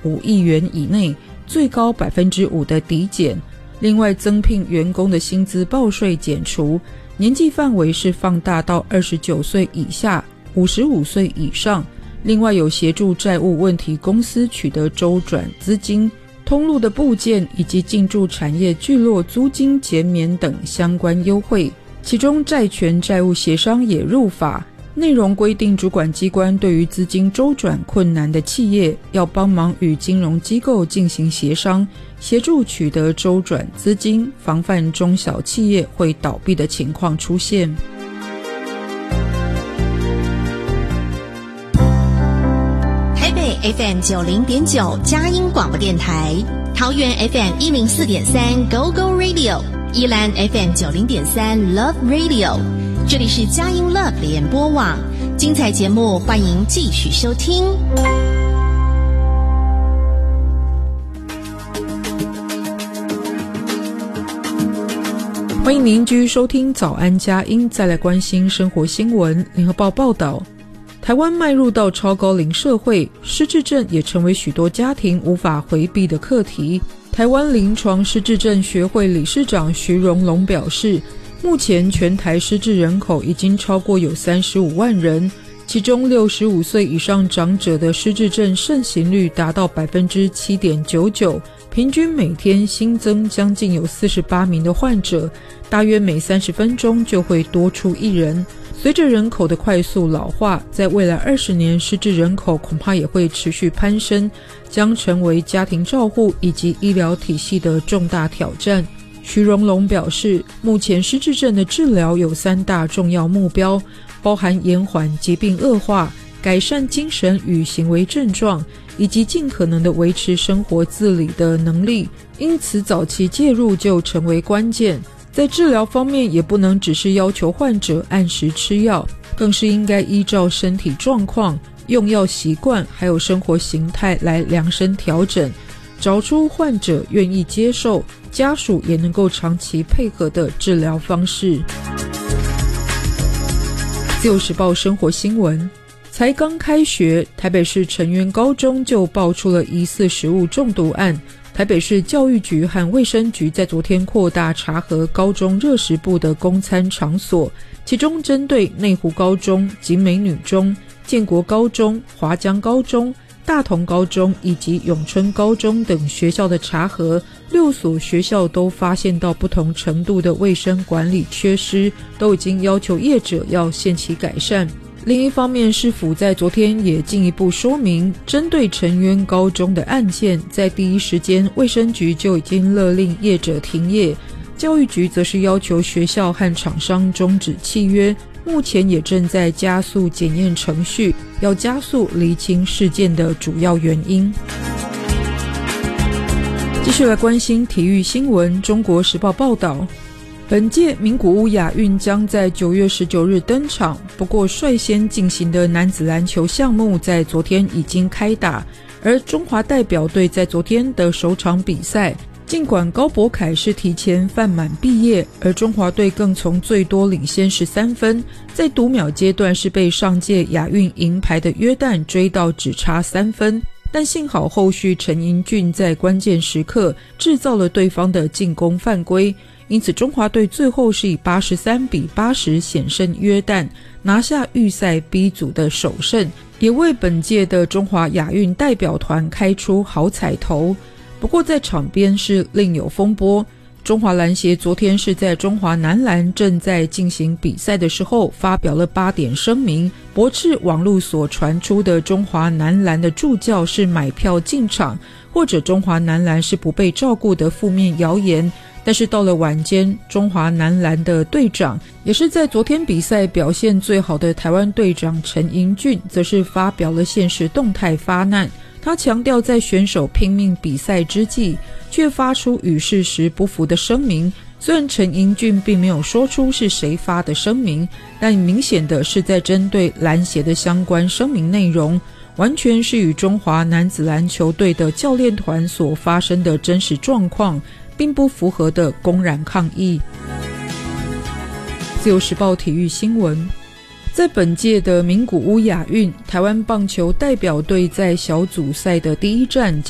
5亿元以内，最高 5% 的抵减。另外增聘员工的薪资报税减除，年纪范围是放大到29岁以下、55岁以上。另外有协助债务问题公司取得周转资金、通路的部件以及进驻产业聚落租金减免等相关优惠。其中债权债务协商也入法，内容规定主管机关对于资金周转困难的企业，要帮忙与金融机构进行协商，协助取得周转资金，防范中小企业会倒闭的情况出现。 台北 FM 90.9佳音广播电台，桃园 FM 104.3 Go Go Radio， 宜兰 FM 90.3 Love Radio， 这里是佳音 Love 联播网，精彩节目欢迎继续收听。 欢迎您继续收听早安佳音，再来关心生活新闻。联合报报道，台湾迈入到超高龄社会，失智症也成为许多家庭无法回避的课题。台湾临床失智症学会理事长徐荣龙表示，目前全台失智人口已经超过有35万人，其中65岁以上长者的失智症盛行率达到 7.99%， 平均每天新增将近有48名的患者，大约每30分钟就会多出一人。随着人口的快速老化，在未来20年失智人口恐怕也会持续攀升，将成为家庭照护以及医疗体系的重大挑战。徐荣龙表示，目前失智症的治疗有3大重要目标，包含延缓疾病恶化、改善精神与行为症状，以及尽可能的维持生活自理的能力。因此早期介入就成为关键。在治疗方面，也不能只是要求患者按时吃药，更是应该依照身体状况、用药习惯还有生活形态来量身调整，找出患者愿意接受、家属也能够长期配合的治疗方式。自由时报生活新闻，才刚开学，台北市成渊高中就爆出了疑似食物中毒案。台北市教育局和卫生局在昨天扩大查核高中热食部的供餐场所，其中针对内湖高中、景美女中、建国高中、华江高中、大同高中以及永春高中等学校的查核，6所学校都发现到不同程度的卫生管理缺失，都已经要求业者要限期改善。另一方面，市府在昨天也进一步说明，针对成渊高中的案件，在第一时间卫生局就已经勒令业者停业，教育局则是要求学校和厂商终止契约，目前也正在加速检验程序，要加速厘清事件的主要原因。继续来关心体育新闻，中国时报报道，本届名古屋亚运将在9月19日登场，不过率先进行的男子篮球项目在昨天已经开打，而中华代表队在昨天的首场比赛，尽管高柏凯是提前犯满毕业，而中华队更从最多领先13分，在读秒阶段是被上届亚运银牌的约旦追到只差3分，但幸好后续陈盈俊在关键时刻制造了对方的进攻犯规，因此中华队最后是以83-80险胜约旦，拿下预赛 B 组的首胜，也为本届的中华亚运代表团开出好彩头。不过在场边是另有风波，中华篮协昨天是在中华男篮正在进行比赛的时候发表了8点声明，驳斥网络所传出的中华男篮的助教是买票进场，或者中华男篮是不被照顾的负面谣言。但是到了晚间，中华男篮的队长，也是在昨天比赛表现最好的台湾队长陈盈俊，则是发表了限时动态发难。他强调，在选手拼命比赛之际，却发出与事实不符的声明。虽然陈盈俊并没有说出是谁发的声明，但明显的是在针对篮协的相关声明内容，完全是与中华男子篮球队的教练团所发生的真实状况并不符合的公然抗议。自由时报体育新闻，在本届的名古屋亚运，台湾棒球代表队在小组赛的第一战